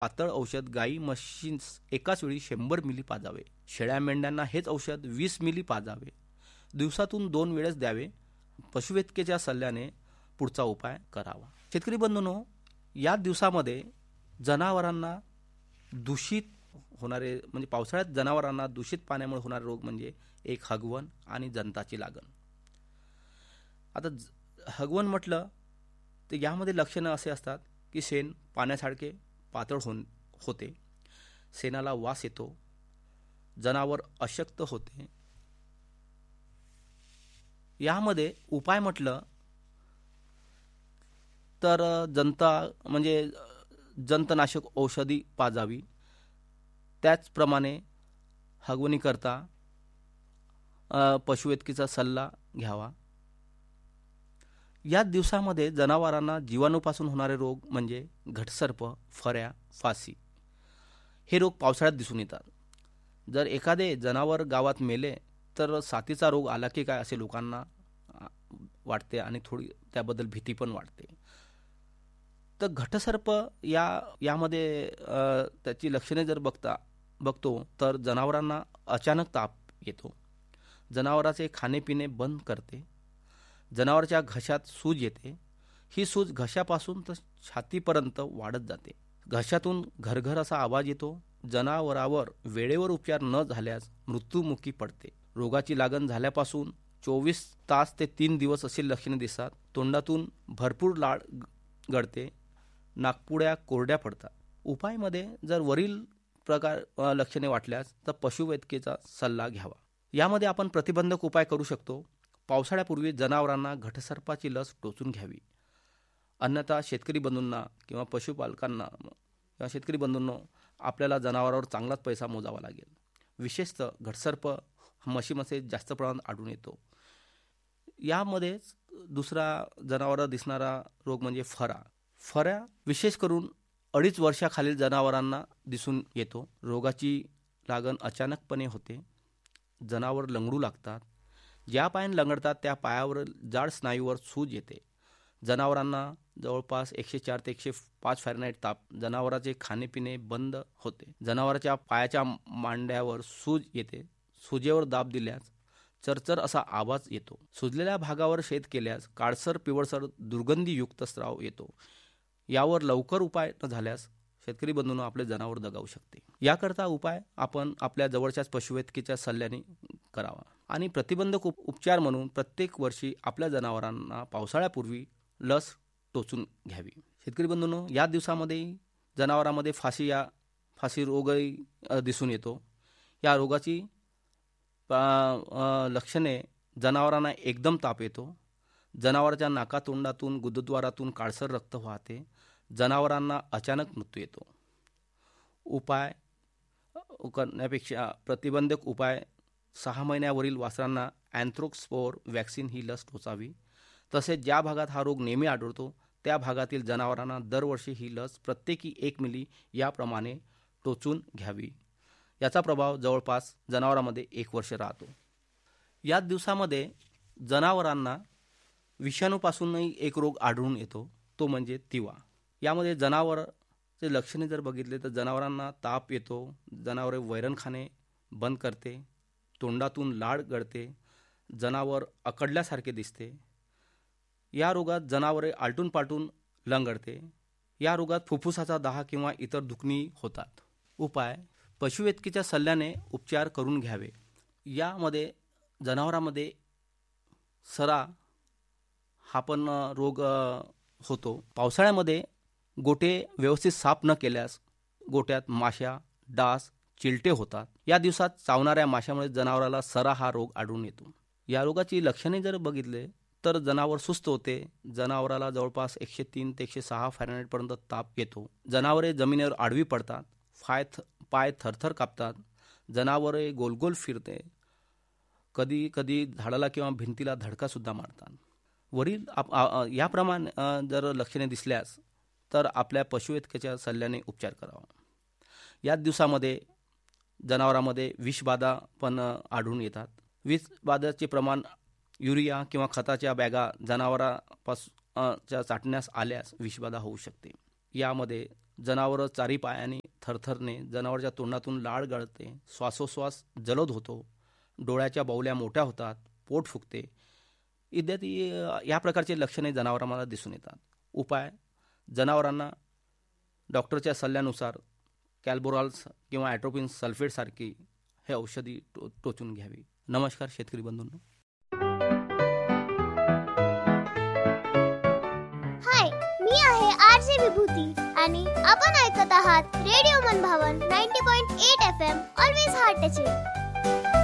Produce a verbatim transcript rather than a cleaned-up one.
पातळ औषध गाई म्हशींस एकाच वेळी शंभर मिली पाजावे. शेळ्या मेंढ्यांना हेच औषध वीस मिली पाजावे. दिवसातून दोन वेळेस द्यावे. पशुवैद्यकीच्या सल्ल्याने पुढचा उपाय करावा. शेतकरी बंधूंनो, या दिवसामध्ये जनावरांना दूषित होणारे म्हणजे पावसाळ्यात जनावरांना दूषित पाण्यामुळे होणारे रोग म्हणजे एक हगवण आणि जंताची लागण. आता हगवण म्हटलं तर यामध्ये लक्षणं असे असतात की शेण पाण्यासारखे पातळ हो होते, शेणाला वास येतो, जनावर अशक्त होते. यामध्ये उपाय म्हटलं तर जंता म्हणजे जंतनाशक औषधी पाजावी. त्याचप्रमाणे हगवणीकरता पशुवैद्यकीचा सल्ला घ्यावा. या दिवसामध्ये जनावरांना जीवाणूपासून होणारे रोग म्हणजे घटसर्प, फऱ्या, फासी हे रोग पावसाळ्यात दिसून येतात. जर एखादे जनावर गावात मेले तर साथीचा रोग आला की काय असे लोकांना वाटते आणि थोडी त्याबद्दल भीती पण वाटते. तर घटसर्प या यामध्ये त्याची लक्षणे जर बघता बघतो तर जनावरांना अचानक ताप येतो, जनावराचे खाणेपिणे बंद करते, जनावराच्या घशात सूज येते. ही सूज घशापासून तर छातीपर्यंत वाढत जाते. घशातून घरघर असा आवाज येतो. जनावरावर वेळेवर उपचार न झाल्यास मृत्युमुखी पडते. रोगाची लागण झाल्यापासून चोवीस तास ते तीन दिवस असे लक्षणे दिसतात. तोंडातून भरपूर लाळ गळते, नाकपुड्या कोरड्या पडतात. उपायमध्ये जर वरील प्रकार लक्षणे वाटल्यास तर पशुवैद्यकीचा सल्ला घ्यावा. यामध्ये आपण प्रतिबंधक उपाय करू शकतो. पावसाळ्यापूर्वी जनावरांना घटसर्पाची लस टोचून घ्यावी. अन्यथा शेतकरी बंधूंना किंवा पशुपालकांना किंवा शेतकरी बंधूंनो आपल्याला जनावरांवर चांगलाच पैसा मोजावा लागेल. विशेषतः घटसर्प म्हशीमध्ये जास्त प्रमाणात आढळून येतो. यामध्येच दुसरा जनावरांना दिसणारा रोग म्हणजे फरा. फऱ्या विशेष करून अडीच वर्षाखालील जनावरांना दिसून येतो. रोगाची लागण अचानकपणे होते, जनावर लंगडू लागतात. ज्या पायाने लंगडतात त्या पायावर जाड स्नायूवर सूज येते. जनावरांना जवळपास एकशे चार ते एकशे पाच फॅरनाईट ताप. जनावराचे खाणेपिणे बंद होते. जनावराच्या पायाच्या मांड्यावर सूज येते. सुजेवर दाब दिल्यास चरचर असा आवाज येतो. सुजलेल्या भागावर शेत केल्यास काळसर पिवळसर दुर्गंधीयुक्त स्राव येतो. यावर लवकर उपाय न झाल्यास शेतकरी बंधूंनो आपले जनावर दगावू शकते. याकरता उपाय आपण आपल्या जवळच्याच पशुवैद्यकीच्या सल्ल्याने करावा. आणि प्रतिबंधक उपचार म्हणून प्रत्येक वर्षी आपल्या जनावरांना पावसाळ्यापूर्वी लस टोचून घ्यावी. शेतकरी बंधूंनो, या दिवसामध्ये जनावरांमध्ये फाशी या फाशी रोगही दिसून येतो. या रोगाची लक्षणे जनावरांना एकदम ताप येतो. जनावराच्या नाकातोंडातून गुदद्वारातून काळसर रक्त वाहते. जनावरांना अचानक मृत्यू येतो. उपाय करण्यापेक्षा प्रतिबंधक उपाय सहा महिन्यावरील वासरांना अँथ्रोक्सपोर वॅक्सिन ही लस टोचावी. तसेच ज्या भागात हा रोग नेहमी आढळतो त्या भागातील जनावरांना दरवर्षी ही लस प्रत्येकी एक मिली याप्रमाणे टोचून घ्यावी. याचा प्रभाव जवळपास जनावरांमध्ये एक वर्ष राहतो. या दिवसामध्ये जनावरांना विषाणूपासूनही एक रोग आढळून येतो, तो म्हणजे तिवा. यामध्ये जनावरांचे लक्षणे जर बघितले तर जनावरांना ताप येतो, जनावरे वैरण खाणे बंद करते, तोंडातून लाळ गळते, जनावर अकडल्यासारखे दिसते. या रोगात जनावरे आलटून पालटून लंगडते. या रोगात फुफ्फुसाचा दाह किंवा इतर दुखणी होतात. उपाय पशुवैद्यकीच्या सल्ल्याने उपचार करून घ्यावे. यामध्ये जनावरांमध्ये सरा हा पण रोग होतो. पावसाळ्यामध्ये गोटे व्यवस्थित साफ न केल्यास गोट्यात माशा, डास, चिलटे होतात. या दिवसात चावणाऱ्या माशामुळे जनावराला सरा हा रोग आढळून येतो. या रोगाची लक्षणे जर बघितले तर जनावर सुस्त होते. जनावराला जवळपास एकशे तीन ते एकशे सहा फॅरनाईटपर्यंत ताप येतो. जनावरे जमिनीवर आडवी पडतात. पाय थ पाय थरथर कापतात. जनावरे गोलगोल फिरते. कधी कधी झाडाला किंवा भिंतीला धडकासुद्धा मारतात. वरील याप्रमाणे जर लक्षणे दिसल्यास तर आपल्या पशुवैद्यकीच्या सल्ल्याने उपचार करावा. या दिवसामध्ये जनावरांमध्ये विषबाधा पण आढळून येतात. विषबाधाचे प्रमाण युरिया किंवा खताच्या बॅगा जनावरांपासून च्या चाटण्यास आल्यास विषबाधा होऊ शकते. यामध्ये जनावरं चारी पायाने थरथरणे, जनावरच्या तोंडातून लाळ गळते, श्वासोश्वास जलद होतो, डोळ्याच्या बाहुल्या मोठ्या होतात, पोट फुगते इत्यादी या प्रकारचे लक्षणे जनावरांना दिसून येतात. उपाय: जनावरांना डॉक्टरच्या सल्ल्यानुसार कॅल्बोरॉल्स किंवा ॲट्रोपिन सल्फेटसारखी हे औषधी टो टोचून घ्यावी. नमस्कार शेतकरी बंधूंनो. हाय, मी आहे आर जे विभूती आणि आपण ऐकत आहात रेडिओ मनभावन ninety point eight F M, always heart touching.